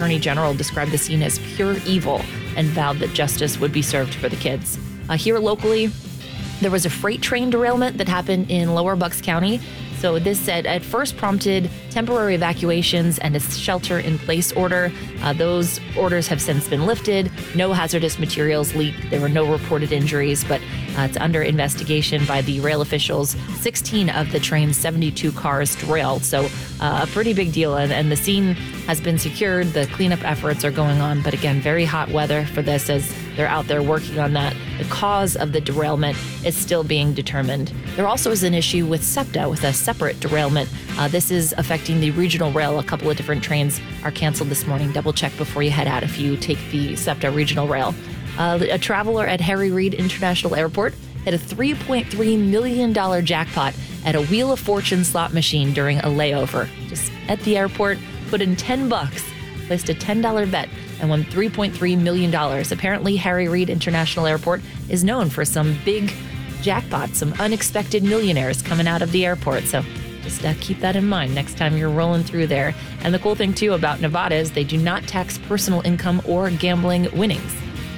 Attorney General described the scene as pure evil and vowed that justice would be served for the kids. Here locally, there was a freight train derailment that happened in Lower Bucks County. So this said at first prompted temporary evacuations and a shelter-in-place order. Those orders have since been lifted. No hazardous materials leaked. There were no reported injuries, but it's under investigation by the rail officials. 16 of the train's 72 cars derailed, so a pretty big deal. And the scene has been secured. The cleanup efforts are going on, but again, very hot weather for this as they're out there working on that. The cause of the derailment is still being determined. There also is an issue with SEPTA, with a separate derailment. This is affecting the regional rail. A couple of different trains are canceled this morning. Double check before you head out if you take the SEPTA regional rail. A traveler at Harry Reid International Airport hit a $3.3 million jackpot at a Wheel of Fortune slot machine during a layover. Just at the airport, put in $10, placed a $10 bet, and won $3.3 million. Apparently, Harry Reid International Airport is known for some big jackpots, some unexpected millionaires coming out of the airport. So just keep that in mind next time you're rolling through there. And the cool thing, too, about Nevada is they do not tax personal income or gambling winnings.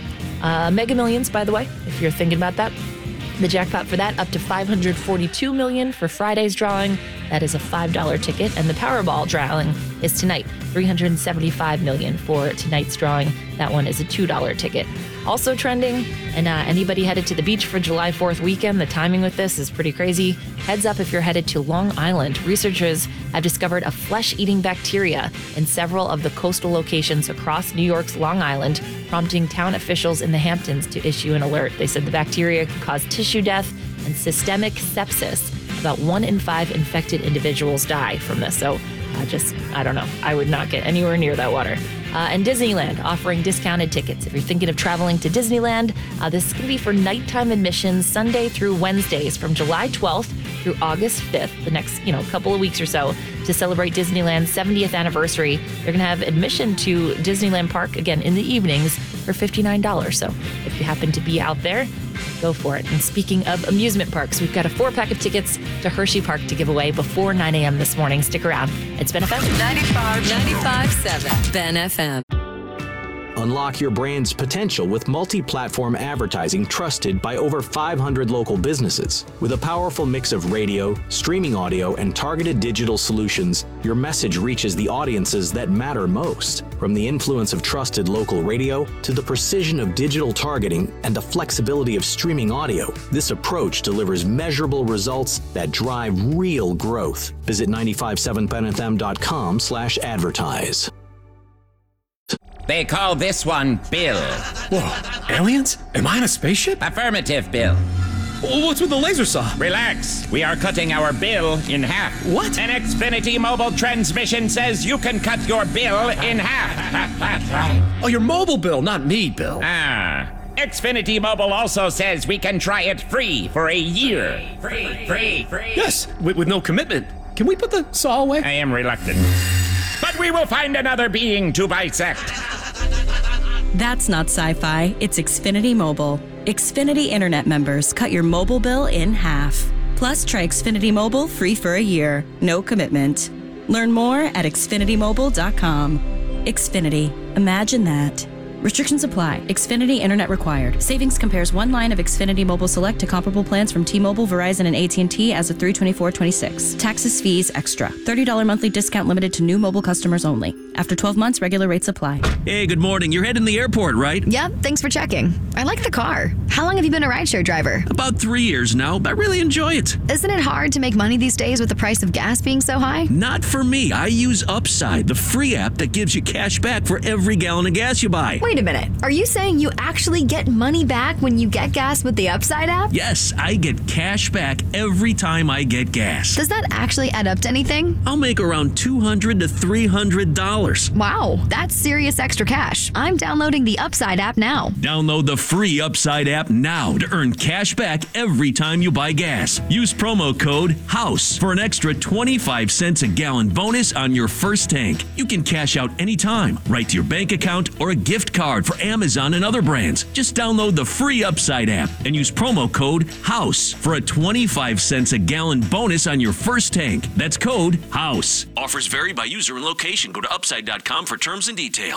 Mega Millions, by the way, if you're thinking about that. The jackpot for that up to $542 million for Friday's drawing. That is a $5 ticket. And the Powerball drawing is tonight, $375 million for tonight's drawing. That one is a $2 ticket. Also trending, and anybody headed to the beach for July 4th weekend, the timing with this is pretty crazy. Heads up if you're headed to Long Island. Researchers have discovered a flesh-eating bacteria in several of the coastal locations across New York's Long Island, prompting town officials in the Hamptons to issue an alert. They said the bacteria could cause tissue death and systemic sepsis. About 1 in 5 infected individuals die from this. So I don't know. I would not get anywhere near that water. And Disneyland offering discounted tickets. If you're thinking of traveling to Disneyland, this is going to be for nighttime admissions Sunday through Wednesdays from July 12th through August 5th, the next, couple of weeks or so, to celebrate Disneyland's 70th anniversary. They're going to have admission to Disneyland Park, again, in the evenings for $59. So if you happen to be out there, go for it. And speaking of amusement parks, we've got a 4-pack of tickets to Hershey Park to give away before 9 a.m. this morning. Stick around. It's Ben FM. 95.7 Ben FM. Unlock your brand's potential with multi-platform advertising trusted by over 500 local businesses. With a powerful mix of radio, streaming audio, and targeted digital solutions, your message reaches the audiences that matter most. From the influence of trusted local radio to the precision of digital targeting and the flexibility of streaming audio, this approach delivers measurable results that drive real growth. Visit 957benfm.com/advertise. They call this one Bill. Whoa, aliens? Am I in a spaceship? Affirmative, Bill. What's with the laser saw? Relax. We are cutting our bill in half. What? An Xfinity mobile transmission says you can cut your bill in half. Oh, your mobile bill, not me, Bill. Xfinity Mobile also says we can try it free for a year. Free. Yes, with no commitment. Can we put the saw away? I am reluctant. But we will find another being to bisect. That's not sci-fi, it's Xfinity Mobile. Xfinity Internet members cut your mobile bill in half. Plus, try Xfinity Mobile free for a year. No commitment. Learn more at xfinitymobile.com. Xfinity. Imagine that. Restrictions apply. Xfinity Internet required. Savings compares one line of Xfinity Mobile Select to comparable plans from T-Mobile, Verizon, and AT&T as of 3/24/26. Taxes, fees, extra. $30 monthly discount limited to new mobile customers only. After 12 months, regular rates apply. Hey, good morning. You're heading to the airport, right? Yep, thanks for checking. I like the car. How long have you been a rideshare driver? About 3 years now. I really enjoy it. Isn't it hard to make money these days with the price of gas being so high? Not for me. I use Upside, the free app that gives you cash back for every gallon of gas you buy. Wait a minute. Are you saying you actually get money back when you get gas with the Upside app? Yes, I get cash back every time I get gas. Does that actually add up to anything? I'll make around $200 to $300. Wow, that's serious extra cash. I'm downloading the Upside app now. Download the free Upside app now to earn cash back every time you buy gas. Use promo code HOUSE for an extra 25 cents a gallon bonus on your first tank. You can cash out anytime, right to your bank account or a gift card for Amazon and other brands. Just download the free Upside app and use promo code HOUSE for a 25 cents a gallon bonus on your first tank. That's code HOUSE. Offers vary by user and location. Go to upside.com for terms and details.